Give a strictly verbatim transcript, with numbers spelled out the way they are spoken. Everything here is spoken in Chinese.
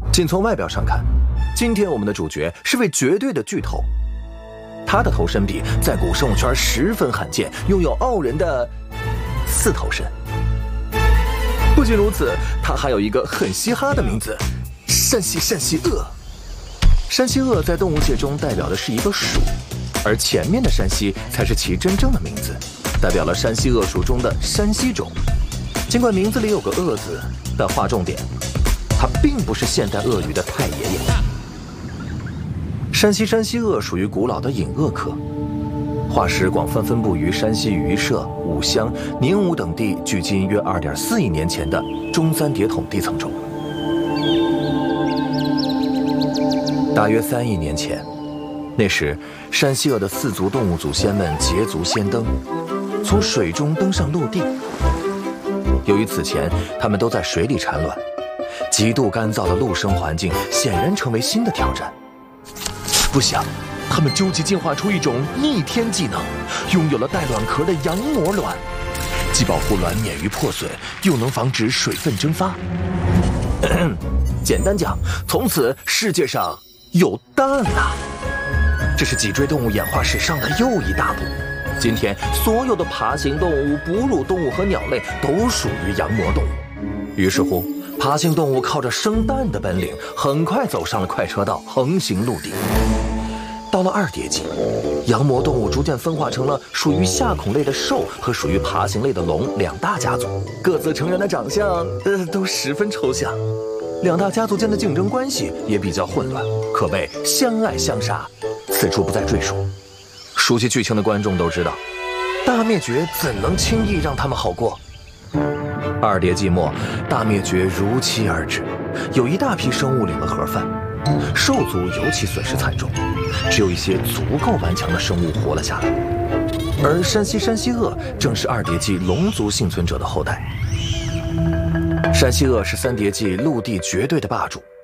仅从外表上看，今天我们的主角是位绝对的巨头。他的头身比在古生物圈十分罕见，拥有傲人的四头身。不仅如此，他还有一个很嘻哈的名字——山西山西鳄。山西鳄在动物界中代表的是一个属，而前面的山西才是其真正的名字，代表了山西鳄属中的山西种。尽管名字里有个鳄字，但划重点，它并不是现代鳄鱼的太爷爷。山西山西鳄属于古老的隐鳄科，化石广泛分布于山西榆社、武乡、宁武等地，距今约 二点四亿年前的中三叠桶地层中。大约三亿年前，那时山西鳄的四足动物祖先们捷足先登，从水中登上陆地。由于此前它们都在水里产卵，极度干燥的陆生环境显然成为新的挑战。不想，它们究极进化出一种逆天技能，拥有了带卵壳的羊膜卵，既保护卵免于破损，又能防止水分蒸发。简单讲，从此世界上有蛋啦！这是脊椎动物演化史上的又一大步。今天，所有的爬行动物、哺乳动物和鸟类都属于羊膜动物。于是乎，爬行动物靠着生蛋的本领，很快走上了快车道，横行陆地。到了二叠纪，羊膜动物逐渐分化成了属于夏孔类的兽和属于爬行类的龙两大家族，各自成员的长相呃都十分抽象，两大家族间的竞争关系也比较混乱，可谓相爱相杀，此处不再赘述。熟悉剧情的观众都知道，大灭绝怎能轻易让他们好过？二叠纪末，大灭绝如期而至，有一大批生物领了盒饭，兽族尤其损失惨重，只有一些足够顽强的生物活了下来。而山西山西鳄正是二叠纪龙族幸存者的后代。山西鳄是三叠纪陆地绝对的霸主，